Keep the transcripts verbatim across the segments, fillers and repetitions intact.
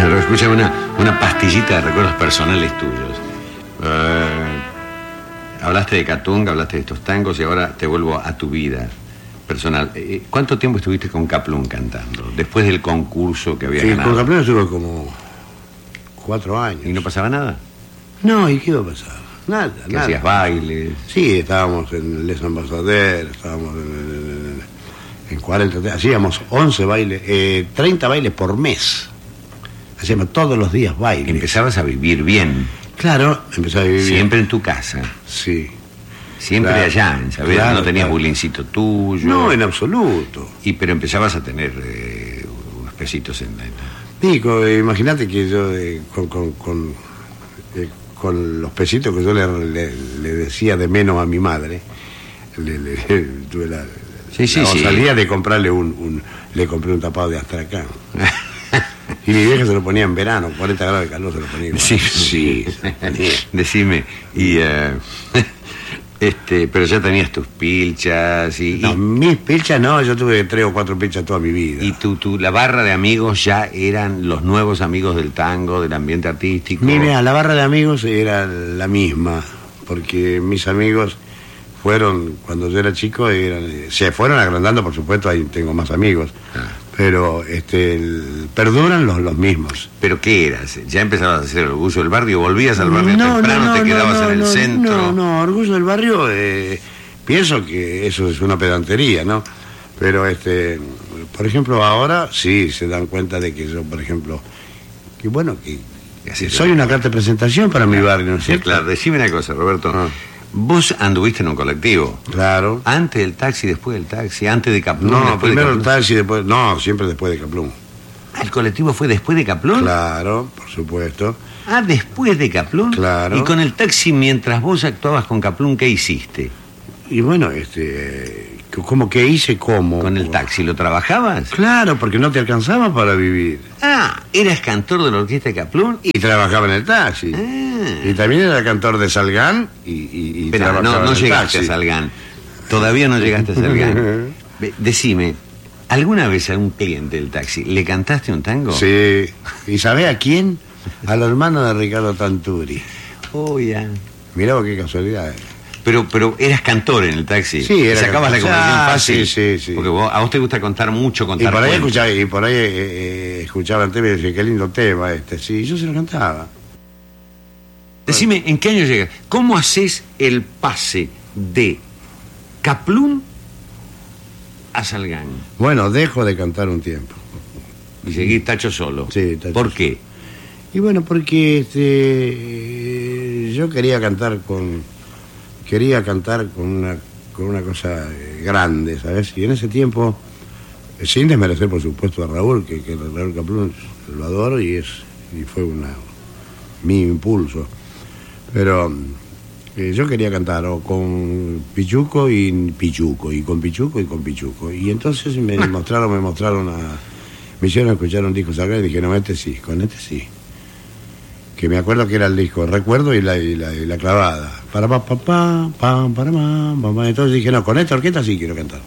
Claro, escucha una, una pastillita de recuerdos personales tuyos. Uh, hablaste de Catunga, hablaste de estos tangos y ahora te vuelvo a tu vida personal. ¿Cuánto tiempo estuviste con Kaplún cantando? Después del concurso que había sí, ganado. Con Kaplún estuve como cuatro años. ¿Y no pasaba nada? No, ¿y qué iba a pasar? Nada, ¿Que nada. hacías bailes? Sí, estábamos en Les Ambassadeurs, estábamos en, en, en cuarenta, hacíamos once bailes, eh, treinta bailes por mes. Hacíamos todos los días bailes. Empezabas a vivir bien. Claro, empezaba a vivir bien. Siempre en tu casa. Sí. Siempre claro, allá, en Saavedra, claro, no tenías claro. bulincito tuyo. No, en absoluto. Y pero empezabas a tener eh, unos pesitos en la... Sí, imagínate que yo eh, con, con, con, eh, con los pesitos que yo le, le, le decía de menos a mi madre, le, le, tuve la, sí, sí, la sí. osadía de comprarle un, un... Le compré un tapado de Astracán. Y mi vieja se lo ponía en verano, cuarenta grados de calor se lo ponía igual. Sí, sí. Decime, y... Uh, este, pero ya tenías tus pilchas y... No, y, mis pilchas no, yo tuve tres o cuatro pilchas toda mi vida. Y tu, tu, la barra de amigos ya eran los nuevos amigos del tango, del ambiente artístico. Mira, la barra de amigos era la misma, porque mis amigos fueron, cuando yo era chico, eran, se fueron agrandando, por supuesto, ahí tengo más amigos. Ah. Pero este, el, perduran los, los mismos. ¿Pero qué eras? ¿Ya empezabas a hacer el orgullo del barrio? ¿Volvías al barrio no, temprano? No, no, ¿Te quedabas no, no, en el no, centro? No, no, orgullo del barrio, eh, pienso que eso es una pedantería, ¿no? Pero, este, por ejemplo, ahora sí se dan cuenta de que yo, por ejemplo, que bueno, que, que soy una carta de presentación para mi barrio, ¿no es cierto? Claro, decime una cosa, Roberto. Ah. Vos anduviste en un colectivo. Claro. Antes del taxi, después del taxi, antes de Kaplún. No, primero de el taxi, después... No, siempre después de Kaplún. ¿El colectivo fue después de Kaplún? Claro, por supuesto. Ah, después de Kaplún. Claro. Y con el taxi, mientras vos actuabas con Kaplún, ¿qué hiciste? Y bueno, este... ¿Cómo que hice? ¿Cómo? ¿Con el taxi lo trabajabas? Claro, porque no te alcanzaba para vivir. Ah, ¿eras cantor de la orquesta de Kaplún? Y trabajaba en el taxi. Ah. Y también era cantor de Salgán y, y, y Pero trabajaba no, no en el llegaste taxi. a Salgán. Todavía no llegaste a Salgán. Decime, ¿alguna vez a un cliente del taxi le cantaste un tango? Sí. ¿Y sabés a quién? Al hermano de Ricardo Tanturi. Oh, ya. Mirá vos qué casualidad. Pero, pero eras cantor en el taxi. Sí, era sacabas la cantor. conversación Ah, fácil. sí, sí, sí. Porque vos, a vos te gusta contar mucho, contar Y por ahí cuentos. escuchaba, y por ahí eh, eh, escuchaba el tema y decía, qué lindo tema este. Sí, yo se lo cantaba. Decime, ¿en qué año llegas? ¿Cómo haces el pase de Kaplún a Salgán? Bueno, dejo de cantar un tiempo. Y seguís Tacho solo. Sí, Tacho ¿Por solo. qué? Y bueno, porque este, yo quería cantar con quería cantar con una con una cosa grande, ¿sabes? Y en ese tiempo, sin desmerecer por supuesto a Raúl, que, que Raúl Kaplún lo adoro y es y fue una mi impulso. Pero eh, yo quería cantar o con Pichuco y Pichuco, y con Pichuco y con Pichuco. Y entonces me mostraron, me mostraron a... Me hicieron escuchar un disco sagrado y dije, no, este sí, con este sí. Que me acuerdo que era el disco Recuerdo y la, y la, y la clavada. Para pa pa pa, pam, para ma, pa, pa. Entonces dije, no, con esta orquesta sí quiero cantar.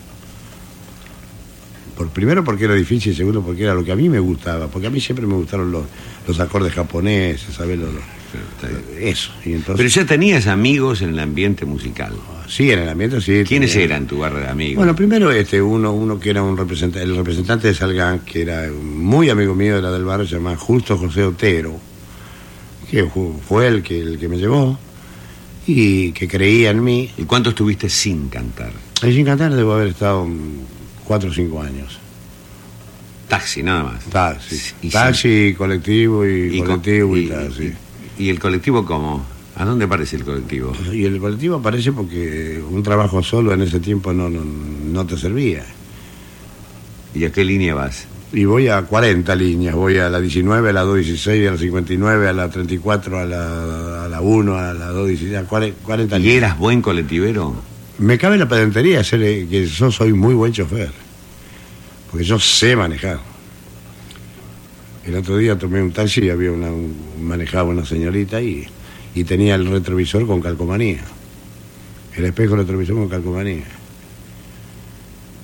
Por, primero porque era difícil, segundo porque era lo que a mí me gustaba, porque a mí siempre me gustaron los, los acordes japoneses, ¿sabes? Los, los, eso. Y entonces, Pero ya tenías amigos en el ambiente musical. sí, en el ambiente sí. ¿Quiénes tenía... eran tu barra de amigos? Bueno, primero este uno uno que era un representante, el representante de Salgán, que era muy amigo mío, era del barrio, se llamaba Justo José Otero, que fue el que, el que me llevó y que creía en mí. ¿Y cuánto estuviste sin cantar? Y sin cantar debo haber estado cuatro o cinco años. Taxi, nada más. Taxi, Y taxi, colectivo y, y colectivo y, y, y taxi. Y, ¿Y el colectivo cómo? ¿A dónde aparece el colectivo? Y el colectivo aparece porque un trabajo solo en ese tiempo no, no, no te servía. ¿Y a qué línea vas? Y voy a cuarenta líneas, voy a la diecinueve, a la doscientos dieciséis, a la cincuenta y nueve, a la treinta y cuatro, a la, a la uno, a la doscientos dieciséis, a cuarenta ¿Y líneas. eras buen colectivero? Me cabe la pedantería ser que yo soy muy buen chofer, porque yo sé manejar. El otro día tomé un taxi y había una, un, manejaba una señorita y, y tenía el retrovisor con calcomanía. El espejo retrovisor con calcomanía.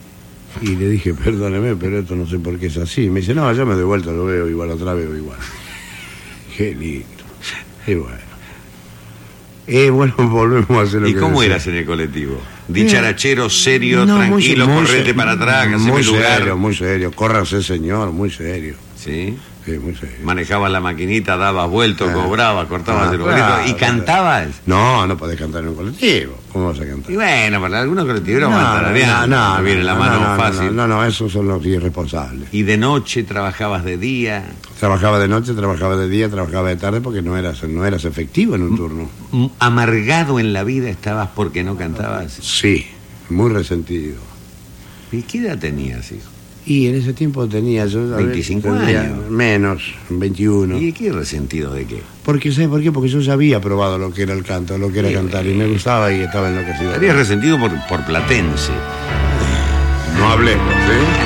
Y le dije, perdóneme, pero esto no sé por qué es así. Me dice, no, yo me doy vuelta, lo veo igual, otra veo igual. Qué lindo. Y bueno. Eh, bueno, volvemos a hacer lo ¿Y que cómo decía. eras en el colectivo? Dicharachero, serio, No, muy tranquilo, se- muy correte se- para atrás, Muy haceme lugar. serio, muy serio. Córrase, señor, muy serio. ¿Sí? Sí, muy serio. Manejabas la maquinita, dabas vuelto, Ah. cobrabas, cortabas Ah, el boleto. claro, ¿Y cantabas? No, no podés cantar en un colectivo. ¿Cómo vas a cantar? Y bueno, para algunos colectiveros no, van tarareando, no, no, viene la no, mano no, no, fácil. No, no, no, esos son los irresponsables. ¿Y de noche trabajabas de día? Trabajaba de noche, trabajaba de día, trabajaba de tarde porque no eras, no eras efectivo en un turno. Mm, ¿Amargado en la vida estabas porque no cantabas? Sí, muy resentido. ¿Y qué edad tenías, hijo? Y en ese tiempo tenía yo... a ver, veinticinco tendría años. Menos, veintiuno. ¿Y qué resentido de qué? Porque, ¿sabes por qué? Porque yo ya había probado lo que era el canto, lo que era Sí. cantar, y me gustaba y estaba enloquecido. Estarías resentido por, por platense. No hablemos, ¿sí?